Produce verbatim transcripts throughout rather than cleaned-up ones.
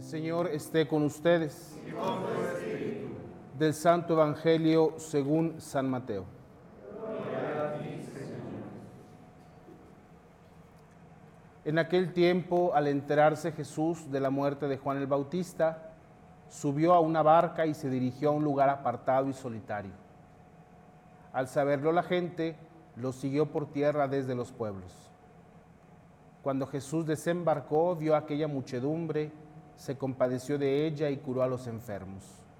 Señor esté con ustedes. Y con tu espíritu. Del Santo Evangelio según San Mateo. Gloria a ti, Señor. En aquel tiempo, al enterarse Jesús de la muerte de Juan el Bautista, subió a una barca y se dirigió a un lugar apartado y solitario. Al saberlo la gente, lo siguió por tierra desde los pueblos. Cuando Jesús desembarcó, vio a aquella muchedumbre, se compadeció de ella y curó a los enfermos.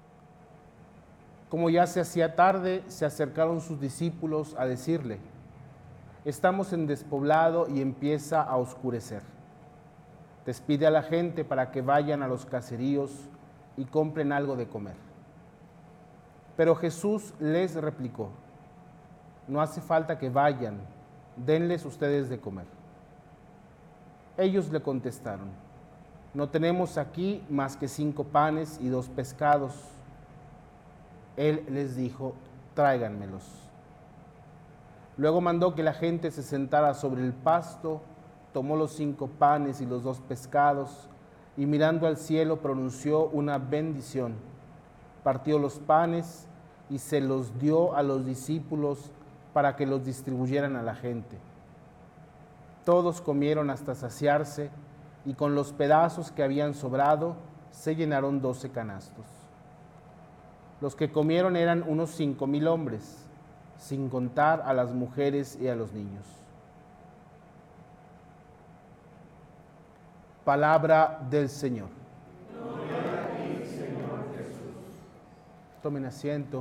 Como ya se hacía tarde, se acercaron sus discípulos a decirle: estamos en despoblado y empieza a oscurecer. Despide a la gente para que vayan a los caseríos y compren algo de comer. Pero Jesús les replicó: no hace falta que vayan, denles ustedes de comer. Ellos le contestaron: no tenemos aquí más que cinco panes y dos pescados. Él les dijo: tráiganmelos. Luego mandó que la gente se sentara sobre el pasto, tomó los cinco panes y los dos pescados, y mirando al cielo pronunció una bendición. Partió los panes y se los dio a los discípulos para que los distribuyeran a la gente. Todos comieron hasta saciarse, y con los pedazos que habían sobrado se llenaron doce canastos. Los que comieron eran unos cinco mil hombres, sin contar a las mujeres y a los niños. Palabra del Señor. Gloria a ti, Señor Jesús. Tomen asiento.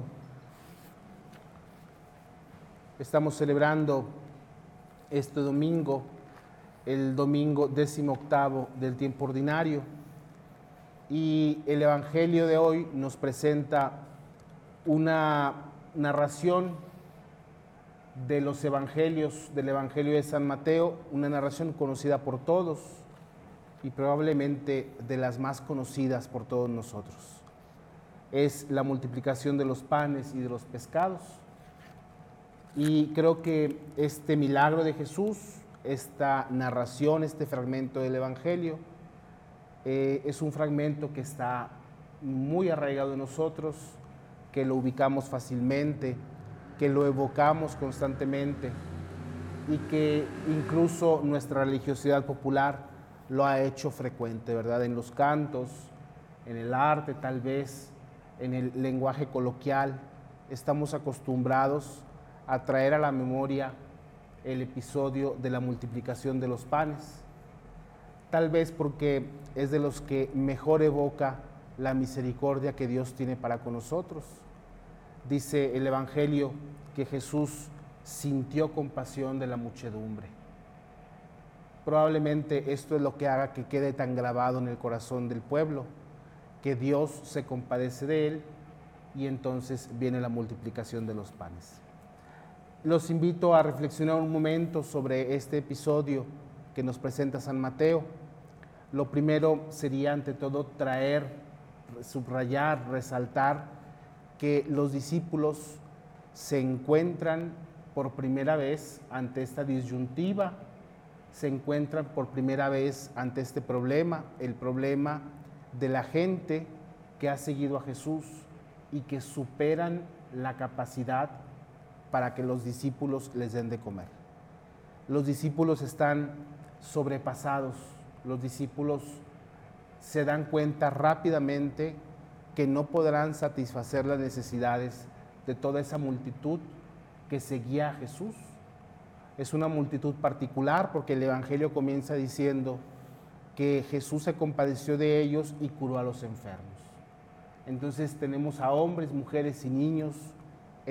Estamos celebrando este domingo, el domingo décimo octavo del tiempo ordinario, y el Evangelio de hoy nos presenta una narración de los Evangelios, del Evangelio de San Mateo, una narración conocida por todos y probablemente de las más conocidas por todos nosotros. Es la multiplicación de los panes y de los pescados. Y creo que este milagro de Jesús, esta narración, este fragmento del Evangelio, eh, es un fragmento que está muy arraigado en nosotros, que lo ubicamos fácilmente, que lo evocamos constantemente y que incluso nuestra religiosidad popular lo ha hecho frecuente, ¿verdad? En los cantos, en el arte tal vez, en el lenguaje coloquial, estamos acostumbrados a traer a la memoria el episodio de la multiplicación de los panes, tal vez porque es de los que mejor evoca la misericordia que Dios tiene para con nosotros. Dice el Evangelio que Jesús sintió compasión de la muchedumbre. Probablemente esto es lo que haga que quede tan grabado en el corazón del pueblo, que Dios se compadece de él y entonces viene la multiplicación de los panes. Los invito a reflexionar un momento sobre este episodio que nos presenta San Mateo. Lo primero sería, ante todo, traer, subrayar, resaltar que los discípulos se encuentran por primera vez ante esta disyuntiva, se encuentran por primera vez ante este problema, el problema de la gente que ha seguido a Jesús y que superan la capacidad para que los discípulos les den de comer. Los discípulos están sobrepasados, los discípulos se dan cuenta rápidamente que no podrán satisfacer las necesidades de toda esa multitud que seguía a Jesús. Es una multitud particular porque el Evangelio comienza diciendo que Jesús se compadeció de ellos y curó a los enfermos. Entonces tenemos a hombres, mujeres y niños